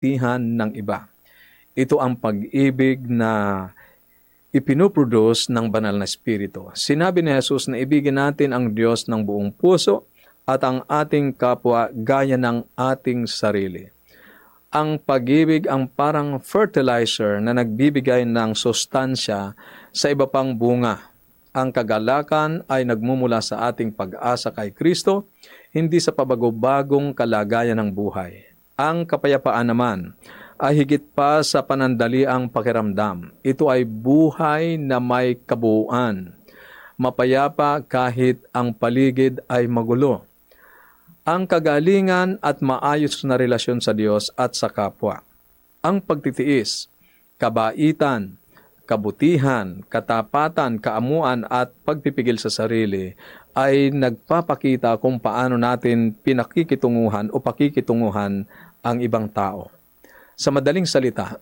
kabutihan ng iba. Ito ang pag-ibig na ipinuproduce ng banal na Espiritu. Sinabi ni Jesus na ibigin natin ang Diyos ng buong puso at ang ating kapwa gaya ng ating sarili. Ang pag-ibig ang parang fertilizer na nagbibigay ng sustansya sa iba pang bunga. Ang kagalakan ay nagmumula sa ating pag-asa kay Kristo, hindi sa pabago-bagong kalagayan ng buhay. Ang kapayapaan naman ay higit pa sa panandaliang pakiramdam. Ito ay buhay na may kabuuan. Mapayapa kahit ang paligid ay magulo. Ang kagalingan at maayos na relasyon sa Diyos at sa kapwa. Ang pagtitiis, kabaitan, kabutihan, katapatan, kaamuan at pagpipigil sa sarili ay nagpapakita kung paano natin pinakikitunguhan o pakikitunguhan ang ibang tao. Sa madaling salita,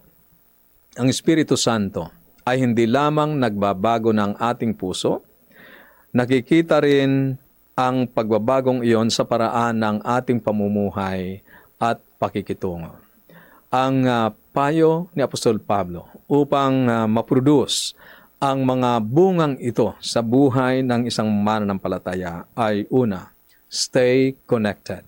ang Espiritu Santo ay hindi lamang nagbabago ng ating puso, nakikita rin ang pagbabagong iyon sa paraan ng ating pamumuhay at pakikitungo. Ang payo ni Apostol Pablo upang maproduce ang mga bungang ito sa buhay ng isang mananampalataya ay una, stay connected.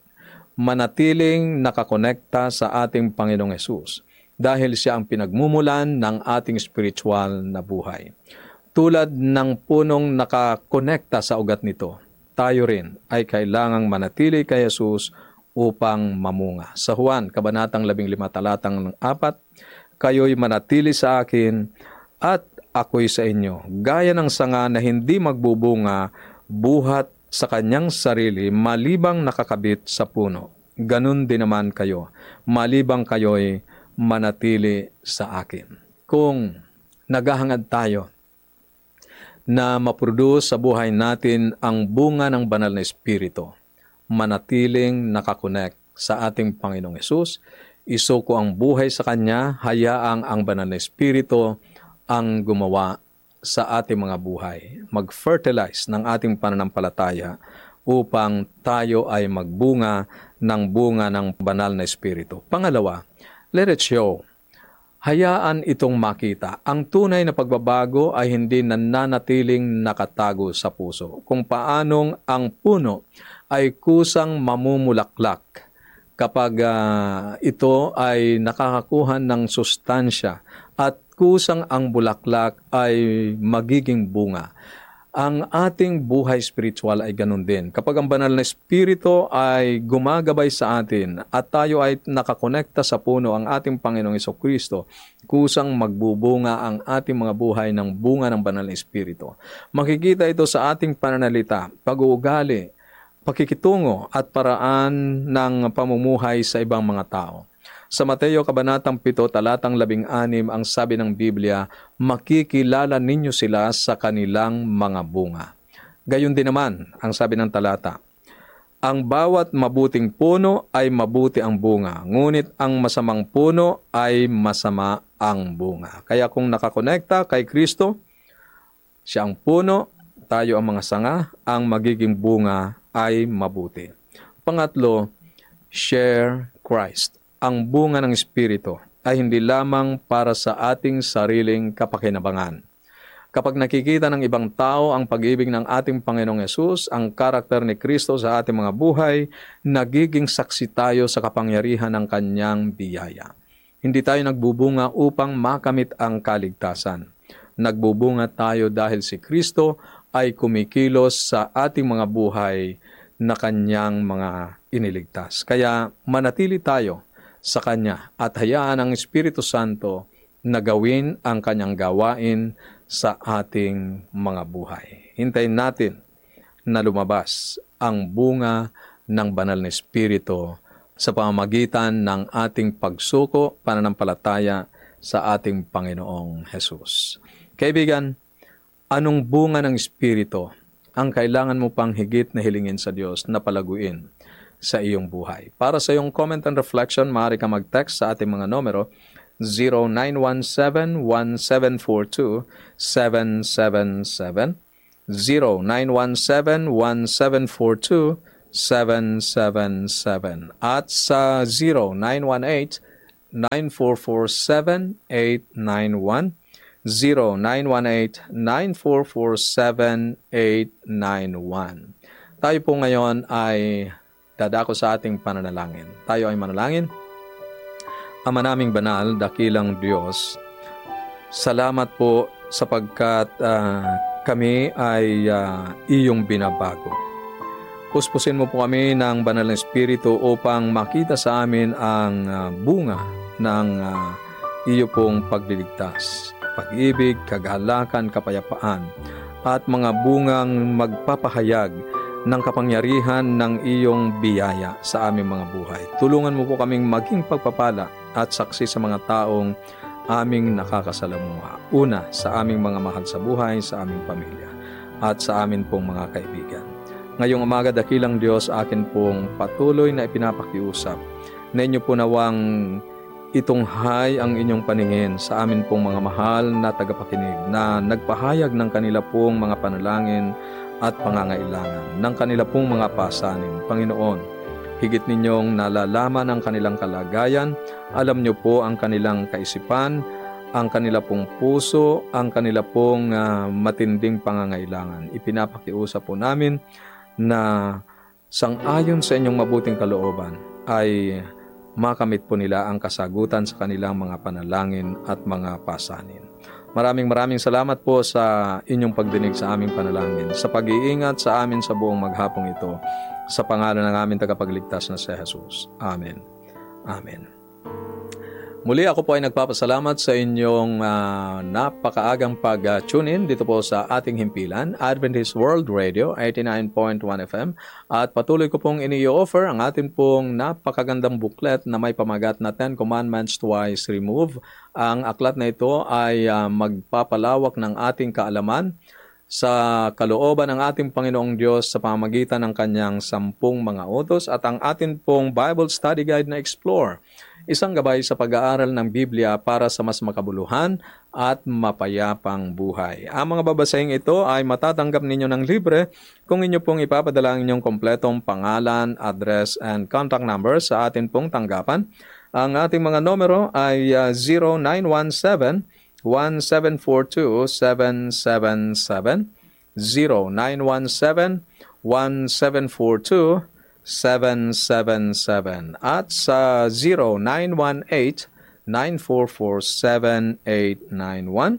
Manatiling nakakonekta sa ating Panginoong Hesus dahil siya ang pinagmumulan ng ating spiritual na buhay. Tulad ng punong nakakonekta sa ugat nito, tayo rin ay kailangang manatili kay Hesus upang mamunga. Sa Juan, Kabanatang 15, Talatang 4, kayo'y manatili sa akin at ako'y sa inyo. Gaya ng sanga na hindi magbubunga buhat sa kanyang sarili malibang nakakabit sa puno. Ganun din naman kayo, malibang kayo'y manatili sa akin. Kung naghahangad tayo na maproduce sa buhay natin ang bunga ng banal na Espiritu, manatiling nakakonek sa ating Panginoong Hesus, isuko ang buhay sa Kanya, hayaang ang banal na Espiritu ang gumawa sa ating mga buhay, mag-fertilize ng ating pananampalataya upang tayo ay magbunga ng bunga ng banal na Espiritu. Pangalawa, let it show. Hayaan itong makita. Ang tunay na pagbabago ay hindi nananatiling nakatago sa puso. Kung paanong ang puno ay kusang mamumulaklak kapag ito ay nakakakuha ng sustansya at kusang ang bulaklak ay magiging bunga. Ang ating buhay spiritual ay ganun din. Kapag ang banal na Espiritu ay gumagabay sa atin at tayo ay nakakonekta sa puno ang ating Panginoong Jesucristo, kusang magbubunga ang ating mga buhay ng bunga ng banal na Espiritu. Makikita ito sa ating pananalita, pag-uugali, pakikitungo at paraan ng pamumuhay sa ibang mga tao. Sa Mateo Kabanatang 7, Talatang 16, ang sabi ng Biblia, makikilala ninyo sila sa kanilang mga bunga. Gayon din naman, ang sabi ng talata, ang bawat mabuting puno ay mabuti ang bunga, ngunit ang masamang puno ay masama ang bunga. Kaya kung nakakonekta kay Kristo, siya ang puno, tayo ang mga sanga, ang magiging bunga ay mabuti. Pangatlo, share Christ. Ang bunga ng Espiritu ay hindi lamang para sa ating sariling kapakinabangan. Kapag nakikita ng ibang tao ang pag-ibig ng ating Panginoong Hesus, ang karakter ni Kristo sa ating mga buhay, nagiging saksi tayo sa kapangyarihan ng Kanyang biyaya. Hindi tayo nagbubunga upang makamit ang kaligtasan. Nagbubunga tayo dahil si Kristo ay kumikilos sa ating mga buhay na Kanyang mga iniligtas. Kaya manatili tayo sa Kanya at hayaan ang Espiritu Santo na gawin ang Kanyang gawain sa ating mga buhay. Hintayin natin na lumabas ang bunga ng banal na Espiritu sa pamamagitan ng ating pagsuko, pananampalataya sa ating Panginoong Hesus. Kaibigan, anong bunga ng Espiritu ang kailangan mo pang higit na hilingin sa Diyos na palaguin sa iyong buhay? Para sa iyong comment and reflection, maaari ka mag-text sa ating mga numero 0917-1742-777, 0917-1742-777, at sa 0918 0918-944-7891, 0918-944-7891. Tayo po ngayon ay dadako sa ating pananalangin. Tayo ay manalangin. Ama naming banal, dakilang Diyos, salamat po sapagkat kami ay iyong binabago. Puspusin mo po kami ng banal na Espiritu upang makita sa amin ang bunga ng iyo pong pagliligtas, pag-ibig, kagalakan, kapayapaan, at mga bungang magpapahayag ng kapangyarihan ng iyong biyaya sa aming mga buhay. Tulungan mo po kaming maging pagpapala at saksi sa mga taong aming nakakasalamuha. Una, sa aming mga mahal sa buhay, sa aming pamilya, at sa amin pong mga kaibigan. Ngayong umaga, dakilang Diyos, akin pong patuloy na ipinapakiusap na inyo po nawang itunghay ang inyong paningin sa amin pong mga mahal na tagapakinig na nagpahayag ng kanila pong mga panalangin at pangangailangan, ng kanila pong mga pasanin. Panginoon, higit ninyong nalalaman ang kanilang kalagayan, alam niyo po ang kanilang kaisipan, ang kanila pong puso, ang kanila pong matinding pangangailangan. Ipinapakiusap po namin na sang-ayon sa inyong mabuting kalooban ay makamit po nila ang kasagutan sa kanilang mga panalangin at mga pasanin. Maraming salamat po sa inyong pagdinig sa aming panalangin, sa pag-iingat sa amin sa buong maghapong ito, sa pangalan ng aming tagapagligtas na si Jesus. Amen. Amen. Muli ako po ay nagpapasalamat sa inyong napakaagang pag-tune in dito po sa ating himpilan, Adventist World Radio 89.1 FM, at patuloy ko pong ini-offer ang ating pong napakagandang booklet na may pamagat na 10 Commandments Twice Remove. Ang aklat na ito ay magpapalawak ng ating kaalaman sa kalooban ng ating Panginoong Diyos sa pamamagitan ng kanyang 10 mga utos, at ang atin pong Bible Study Guide na Explore, isang gabay sa pag-aaral ng Biblia para sa mas makabuluhan at mapayapang buhay. Ang mga babasahing ito ay matatanggap ninyo ng libre kung inyo pong ipapadala ang inyong kompletong pangalan, address, and contact number sa atin pong tanggapan. Ang ating mga numero ay 0917-1742-777, 0917-1742-777, at sa 0918-944-7891,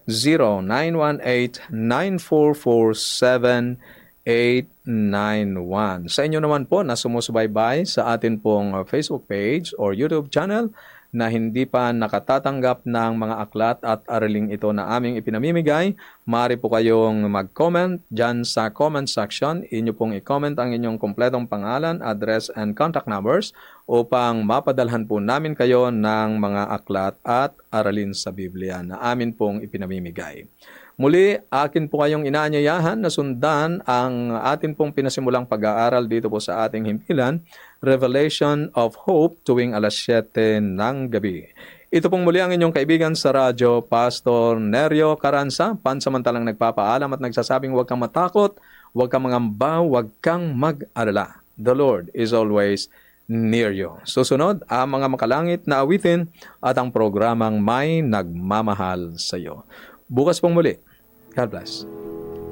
0918-944-7891. Sa inyo naman po na sumusubaybay sa atin pong Facebook page or YouTube channel na hindi pa nakatatanggap ng mga aklat at araling ito na aming ipinamimigay, maaari po kayong mag-comment dyan sa comment section. Inyo pong i-comment ang inyong kompletong pangalan, address, and contact numbers upang mapadalhan po namin kayo ng mga aklat at aralin sa Biblia na amin pong ipinamimigay. Muli, akin po kayong inaanyayahan na sundan ang atin pong pinasimulang pag-aaral dito po sa ating himpilan, Revelation of Hope, tuwing alas 7 ng gabi. Ito pong muli ang inyong kaibigan sa radyo, Pastor Nerio Caranza, pansamantalang nagpapaalam at nagsasabing huwag kang matakot, huwag kang mangamba, huwag kang mag-alala. The Lord is always near you. Susunod, ang mga makalangit na awitin at ang programang May Nagmamahal sa iyo. Bukas pong muli. God bless.